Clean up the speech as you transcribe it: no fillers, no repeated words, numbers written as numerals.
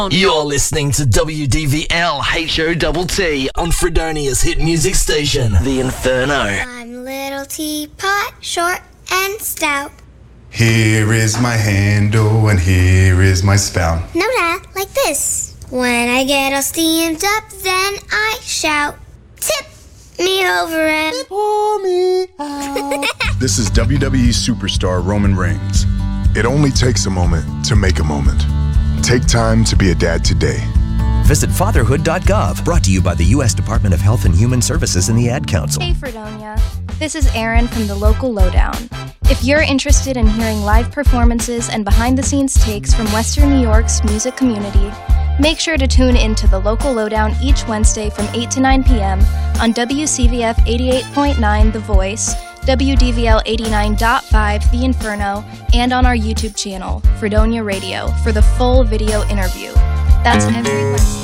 You're listening to WDVL HOTT on Fredonia's hit music station, The Inferno. I'm little teapot, short and stout. Here is my handle and here is my spout. No, Dad, like this. When I get all steamed up, then I shout, tip me over and pour me out. This is WWE superstar Roman Reigns. It only takes a moment to make a moment. Take time to be a dad today. Visit fatherhood.gov, brought to you by the U.S. Department of Health and Human Services and the Ad Council. Hey Fredonia, this is Erin from the Local Lowdown. If you're interested in hearing live performances and behind-the-scenes takes from Western New York's music community, make sure to tune into the Local Lowdown each Wednesday from 8 to 9 p.m. on WCVF 88.9 The Voice, WDVL 89.5 The Inferno, and on our YouTube channel, Fredonia Radio, for the full video interview. That's every Wednesday.